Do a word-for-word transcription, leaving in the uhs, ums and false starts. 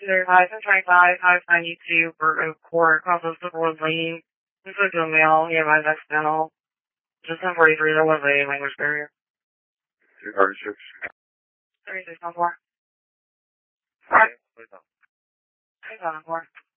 Either five and twenty-five, five ninety-two, Burton Court, Crossroads of Wood Lane. This is a mail, yeah, my next panel. Just ten forty-three, there was a language barrier. two thirty-six. thirty-six on four. Okay, please don't. Please on four.